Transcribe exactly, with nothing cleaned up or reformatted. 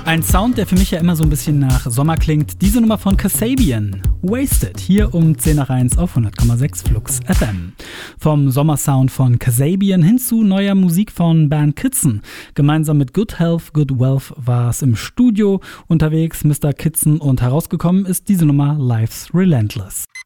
Ein Sound, der für mich ja immer so ein bisschen nach Sommer klingt. Diese Nummer von Kasabian, Wasted, hier um zehn nach eins auf hundert Komma sechs Flux F M. Vom Sommersound von Kasabian hin zu neuer Musik von Bernd Kitzen. Gemeinsam mit Good Health, Good Wealth war es im Studio unterwegs, Mister Kitzen, und herausgekommen ist diese Nummer Life's Relentless.